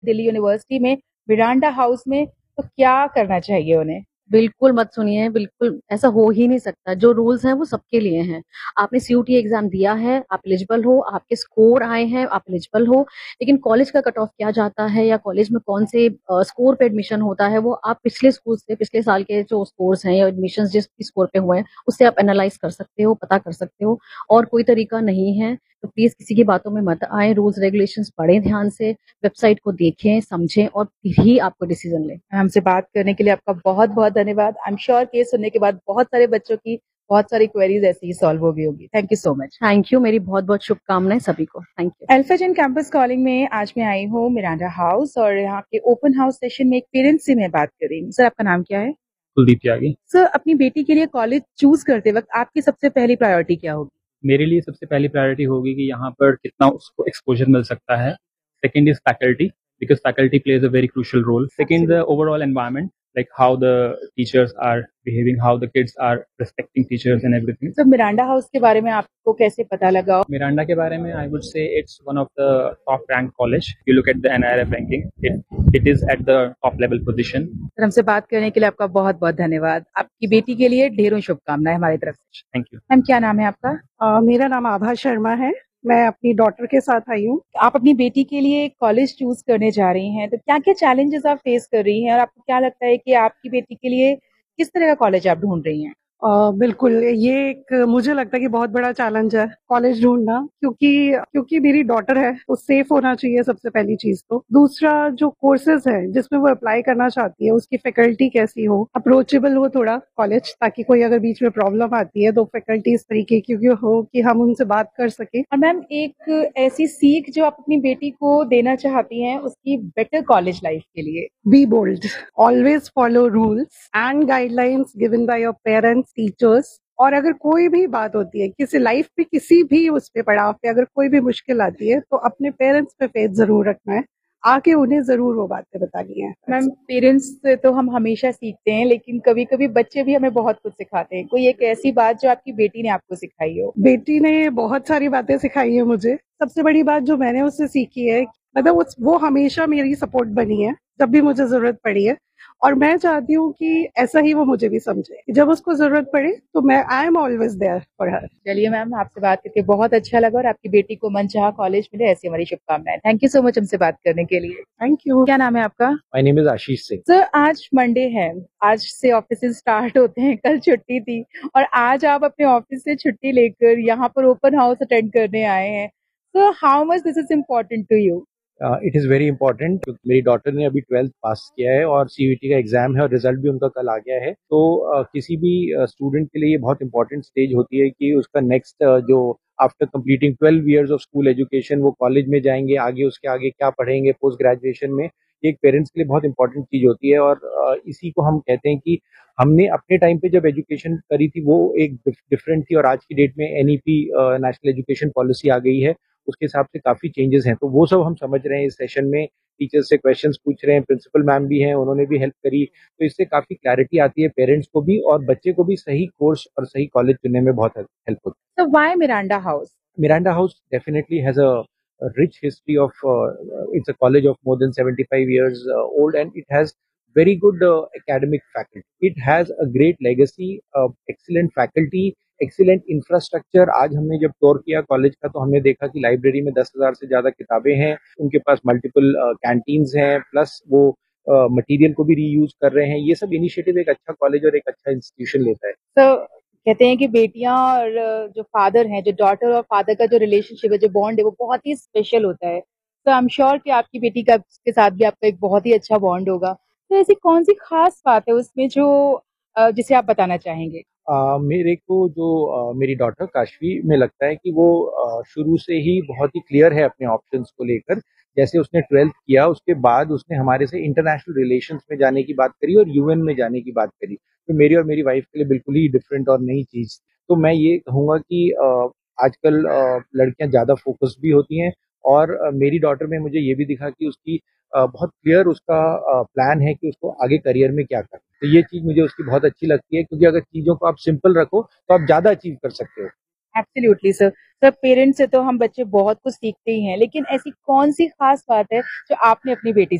Delhi university में Miranda house में, तो क्या करना चाहिए उन्हें? बिल्कुल मत सुनिए, बिल्कुल ऐसा हो ही नहीं सकता। जो रूल्स हैं वो सबके लिए हैं। आपने सीयूटी एग्ज़ाम दिया है, आप एलिजिबल हो, आपके स्कोर आए हैं, आप एलिजिबल हो, लेकिन कॉलेज का कट ऑफ क्या जाता है या कॉलेज में कौन से स्कोर पे एडमिशन होता है, वो आप पिछले स्कूल से, पिछले साल के जो स्कोर्स हैं या एडमिशन्स जिस भी स्कोर पे हुए हैं, उससे आप एनालाइज़ कर सकते हो, पता कर सकते हो और कोई तरीका नहीं है। तो प्लीज़ किसी की बातों में मत आएँ, रूल्स रेगुलेशंस पढ़ें ध्यान से, वेबसाइट को देखें, समझें और फिर ही आपको डिसीज़न लें। हमसे बात करने के लिए आपका बहुत-बहुत धन्यवाद। आई एम श्योर कि ये सुनने के बाद बहुत सारे बच्चों की बहुत सारी क्वेरीज ऐसे ही सॉल्व हो गई होंगी। Thank you so much. Thank you, मेरी बहुत-बहुत शुभकामनाएँ सभी को। Thank you. अल्फाजन कैंपस कॉलिंग में आज मैं आई हूँ मिरांडा हाउस और यहाँ के ओपन हाउस सेशन में एक पेरेंट्स से मैं बात कर रही हूँ। सर, आपका नाम क्या है? कुलदीप त्यागी। सर, अपनी बेटी के लिए कॉलेज चूज करते वक्त आपकी सबसे पहली प्रायोरिटी क्या होगी? मेरे लिए सबसे पहली प्रायोरिटी होगी कि यहाँ पर कितना उसको एक्सपोजर मिल सकता है। Second is faculty, because faculty plays a very crucial role. Second the overall environment, like how the teachers are behaving, how the kids are respecting teachers and everything. Sir, Miranda house के बारे में आपको कैसे पता लगा? Miranda के बारे में I would say it's one of the top ranked college. If you look at the NIRF ranking, it is at the top level position. Sir, हमसे बात करने के लिए आपका बहुत-बहुत धन्यवाद। आपकी बेटी के लिए ढेरों शुभकामनाएं हमारी तरफ से। Thank you. मैम, क्या नाम है आपका? मेरा नाम आभा शर्मा है। मैं अपनी डॉटर के साथ आई हूँ। आप अपनी बेटी के लिए कॉलेज चूज करने जा रही हैं, तो क्या-क्या चैलेंजेस आप फेस कर रही हैं और आपको क्या लगता है कि आपकी बेटी के लिए किस तरह का कॉलेज आप ढूंढ रही हैं? बिल्कुल, ये एक मुझे लगता है कि बहुत बड़ा चैलेंज है कॉलेज ढूंढना, क्योंकि मेरी डॉटर है, वो सेफ होना चाहिए सबसे पहली चीज तो। दूसरा, जो कोर्सेज है जिसमें वो अप्लाई करना चाहती है, उसकी फैकल्टी कैसी हो, अप्रोचेबल हो थोड़ा कॉलेज, ताकि कोई अगर बीच में प्रॉब्लम आती है तो फैकल्टी इस तरीके की हो कि हम उनसे बात कर सके। और मैम, एक ऐसी सीख जो आप अपनी बेटी को देना चाहती हैं उसकी बेटर कॉलेज लाइफ के लिए? B bold, always follow rules and guidelines given by your parents, teachers. और अगर कोई भी बात होती है किसी लाइफ पे, किसी भी उस पे पड़ाव पे अगर कोई भी मुश्किल आती है, तो अपने पेरेंट्स पे फेथ जरूर रखना है, आके उन्हें जरूर वो बातें बतानी है। मैम, पेरेंट्स से तो हम हमेशा सीखते हैं, लेकिन कभी-कभी बच्चे भी हमें बहुत कुछ सिखाते हैं। कोई एक ऐसी बात जो आपकी बेटी ने आपको सिखाई हो? बेटी ने बहुत सारी बातें सिखाई है मुझे। सबसे बड़ी बात जो मैंने उससे सीखी है, मतलब वो हमेशा मेरी सपोर्ट बनी है जब भी मुझे जरूरत पड़ी है, और मैं चाहती हूँ कि ऐसा ही वो मुझे भी समझे, जब उसको जरूरत पड़े तो मैं I am always there for her. चलिए मैम, आपसे बात करके बहुत अच्छा लगा और आपकी बेटी को मनचाहा कॉलेज मिले, ऐसी हमारी शुभकामनाएं। थैंक यू सो मच हमसे बात करने के लिए। Thank you. क्या नाम है आपका? My name is Ashish Singh. Sir, आज मंडे है, आज से ऑफिस स्टार्ट होते हैं, कल छुट्टी थी और आज आप अपने ऑफिस से छुट्टी लेकर यहाँ पर ओपन हाउस अटेंड करने आए हैं। So how much this is important to you? It is very important, क्योंकि मेरी डॉटर ने अभी 12th पास किया है और सीयूटी का एग्जाम है और रिजल्ट भी उनका कल आ गया है। तो किसी भी स्टूडेंट के लिए ये बहुत इंपॉर्टेंट स्टेज होती है कि उसका नेक्स्ट जो after completing 12 years of school education, वो कॉलेज में जाएंगे, आगे उसके आगे क्या पढ़ेंगे पोस्ट ग्रेजुएशन में, ये एक पेरेंट्स के लिए बहुत इंपॉर्टेंट चीज होती है। और इसी को हम कहते हैं कि हमने अपने टाइम पे जब एजुकेशन करी थी वो एक डिफरेंट थी, और आज की डेट में एनईपी नेशनल एजुकेशन पॉलिसी आ गई है, उसके हिसाब से काफी चेंजेस हैं। तो वो सब हम समझ रहे हैं इस सेशन में, टीचर्स से क्वेश्चंस पूछ रहे हैं, प्रिंसिपल मैम भी हैं, उन्होंने भी हेल्प करी, तो इससे काफी क्लैरिटी आती है पेरेंट्स को भी, और बच्चे को भी सही कोर्स और सही कॉलेज चुनने में बहुत हेल्प होती So why Miranda House? है। Miranda house definitely has a rich history of it's a college of more than 75 years old, and it has very good academic faculty. It has a great legacy, excellent faculty, excellent infrastructure. आज हमने जब tour किया college का, तो हमने देखा कि library में 10,000 से ज्यादा किताबें हैं, उनके पास मल्टीपल कैंटीन्स हैं, प्लस वो मटेरियल को भी रीयूज कर रहे हैं। ये सब इनिशिएटिव एक अच्छा कॉलेज और एक अच्छा इंस्टीट्यूशन लेता है। तो कहते हैं कि बेटियां और जो फादर हैं, जो डॉटर और फादर का जो रिलेशनशिप है, जो बॉन्ड है, वो बहुत ही स्पेशल होता है। तो आई एम श्योर कि आपकी बेटी का के साथ भी आपका एक बहुत ही अच्छा बॉन्ड होगा। तो ऐसी कौन सी खास बात है उसमें जो जिसे आप बताना चाहेंगे? मेरे को जो मेरी डॉटर काशवी में लगता है कि वो शुरू से ही बहुत ही क्लियर है अपने ऑप्शंस को लेकर। जैसे उसने 12th किया, उसके बाद उसने हमारे से इंटरनेशनल रिलेशंस में जाने की बात करी और यूएन में जाने की बात करी, तो मेरी और मेरी वाइफ के लिए बिल्कुल ही डिफरेंट और नई चीज। तो मैं ये कहूँगा कि आजकल लड़कियां ज़्यादा फोकस भी होती हैं, और मेरी डॉटर में मुझे ये भी दिखा कि उसकी बहुत क्लियर उसका प्लान है कि उसको आगे करियर में क्या करना। तो ये चीज मुझे उसकी बहुत अच्छी लगती है, क्योंकि अगर चीजों को आप सिंपल रखो तो आप ज्यादा अचीव कर सकते हो। Absolutely sir. सर पेरेंट्स से तो हम बच्चे बहुत कुछ सीखते ही हैं, लेकिन ऐसी कौन सी खास बात है जो आपने अपनी बेटी